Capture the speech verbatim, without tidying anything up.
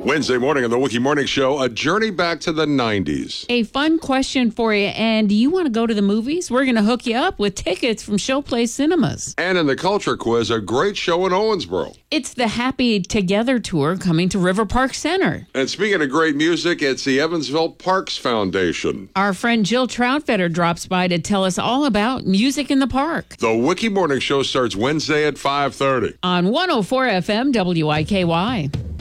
Wednesday morning on the Wiki Morning Show, a journey back to the nineties. A fun question for you. And do you want to go to the movies? We're going to hook you up with tickets from Showplace Cinemas. And in the Culture Quiz, a great show in Owensboro. It's the Happy Together Tour coming to River Park Center. And speaking of great music, it's the Evansville Parks Foundation. Our friend Jill Troutfetter drops by to tell us all about music in the park. The Wiki Morning Show starts Wednesday at five thirty. On one oh four F M W I K Y.